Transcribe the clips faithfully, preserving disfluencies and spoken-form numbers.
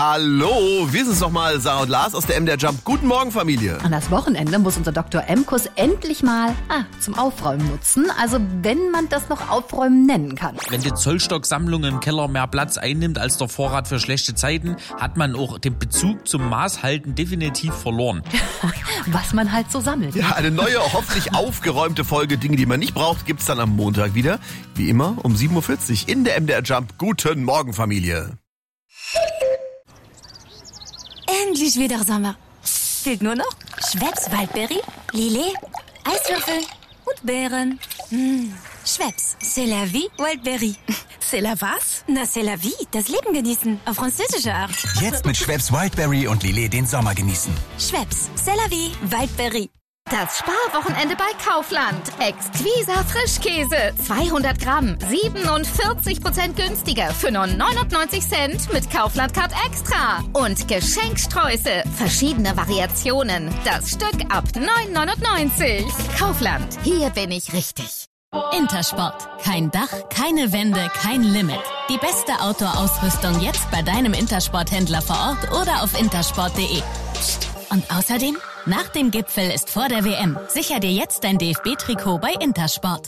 Hallo, wir sind's nochmal, Sarah und Lars aus der M D R Jump. Guten Morgen, Familie. An das Wochenende muss unser Doktor Emkus endlich mal ah, zum Aufräumen nutzen. Also wenn man das noch Aufräumen nennen kann. Wenn die Zollstocksammlung im Keller mehr Platz einnimmt als der Vorrat für schlechte Zeiten, hat man auch den Bezug zum Maßhalten definitiv verloren. Was man halt so sammelt. Ja, eine neue, hoffentlich aufgeräumte Folge Dinge, die man nicht braucht, gibt's dann am Montag wieder. Wie immer um sieben Uhr vierzig in der M D R Jump. Guten Morgen, Familie. Endlich wieder Sommer. Fehlt nur noch Schweppes Waldberry, Lillet, Eiswürfel und Beeren. Mmh. Schweppes, c'est la vie, Waldberry. C'est la was? Na, c'est la vie, das Leben genießen, auf französische Art. Jetzt mit Schweppes Wildberry und Lillet den Sommer genießen. Schweppes, c'est la vie, Waldberry. Das Sparwochenende bei Kaufland. Exquisa Frischkäse. zweihundert Gramm. siebenundvierzig Prozent günstiger für nur neunundneunzig Cent mit Kaufland Card Extra. Und Geschenksträuße. Verschiedene Variationen. Das Stück ab neun neunundneunzig. Kaufland. Hier bin ich richtig. Intersport. Kein Dach, keine Wände, kein Limit. Die beste Outdoor-Ausrüstung jetzt bei deinem Intersport-Händler vor Ort oder auf intersport punkt de. Und außerdem, nach dem Gipfel ist vor der W M. Sicher dir jetzt dein D F B-Trikot bei Intersport.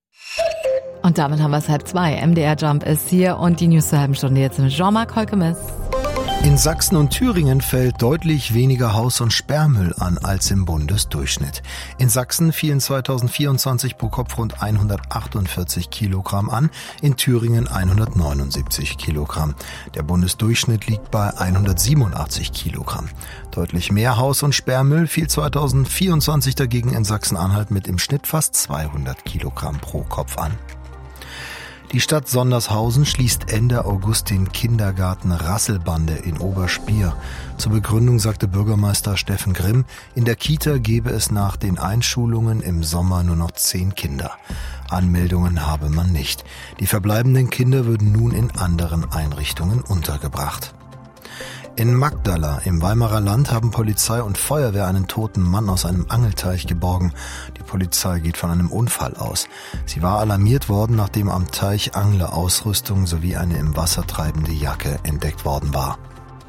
Und damit haben wir es halb zwei. M D R Jump ist hier und die News zur halben Stunde jetzt mit Jean-Marc Holkemes. In Sachsen und Thüringen fällt deutlich weniger Haus- und Sperrmüll an als im Bundesdurchschnitt. In Sachsen fielen zweitausendvierundzwanzig pro Kopf rund hundertachtundvierzig Kilogramm an, in Thüringen hundertneunundsiebzig Kilogramm. Der Bundesdurchschnitt liegt bei hundertsiebenundachtzig Kilogramm. Deutlich mehr Haus- und Sperrmüll fiel zweitausendvierundzwanzig dagegen in Sachsen-Anhalt mit im Schnitt fast zweihundert Kilogramm pro Kopf an. Die Stadt Sondershausen schließt Ende August den Kindergarten Rasselbande in Oberspier. Zur Begründung sagte Bürgermeister Steffen Grimm, in der Kita gebe es nach den Einschulungen im Sommer nur noch zehn Kinder. Anmeldungen habe man nicht. Die verbleibenden Kinder würden nun in anderen Einrichtungen untergebracht. In Magdala im Weimarer Land haben Polizei und Feuerwehr einen toten Mann aus einem Angelteich geborgen. Die Polizei geht von einem Unfall aus. Sie war alarmiert worden, nachdem am Teich Anglerausrüstung sowie eine im Wasser treibende Jacke entdeckt worden war.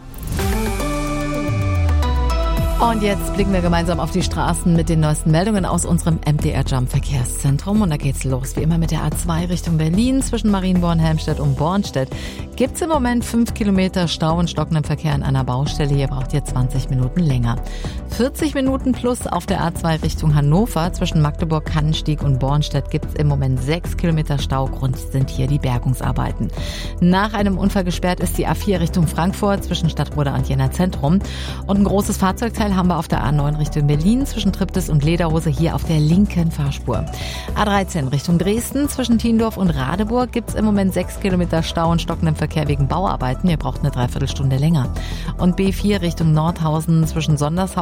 Und jetzt blicken wir gemeinsam auf die Straßen mit den neuesten Meldungen aus unserem M D R Jump Verkehrszentrum. Und da geht's los, wie immer mit der A zwei Richtung Berlin zwischen Marienborn, Helmstedt und Bornstedt. Gibt's im Moment fünf Kilometer Stau und stockenden Verkehr an einer Baustelle. Hier braucht ihr zwanzig Minuten länger. vierzig Minuten plus auf der A zwei Richtung Hannover zwischen Magdeburg, Kannenstieg und Bornstedt gibt's im Moment sechs Kilometer Stau. Grund sind hier die Bergungsarbeiten. Nach einem Unfall gesperrt ist die A vier Richtung Frankfurt zwischen Stadtroda und Jena Zentrum. Und ein großes Fahrzeugteil haben wir auf der A neun Richtung Berlin zwischen Triptis und Lederhose hier auf der linken Fahrspur. A dreizehn Richtung Dresden zwischen Tiendorf und Radeburg gibt's im Moment sechs Kilometer Stau und stockenden Verkehr wegen Bauarbeiten. Ihr braucht eine Dreiviertelstunde länger. Und B vier Richtung Nordhausen zwischen Sondershausen